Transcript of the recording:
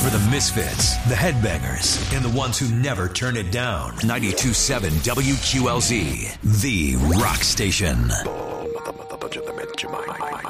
For the misfits, the headbangers, and the ones who never turn it down. 92.7 WQLZ, the rock station.